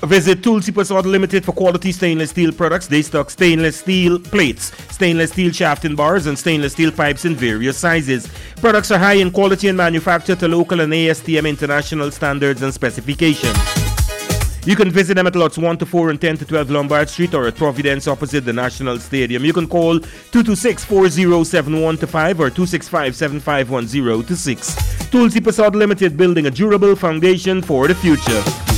Visit Tulsi Prasad Limited for quality stainless steel products. They stock stainless steel plates, stainless steel shafting bars, and stainless steel pipes in various sizes. Products are high in quality and manufactured to local and ASTM international standards and specifications. You can visit them at lots 1 to 4 and 10 to 12 Lombard Street or at Providence opposite the National Stadium. You can call 226-4071-5 or 265-7510-6. Tulsi Prasad Limited, building a durable foundation for the future.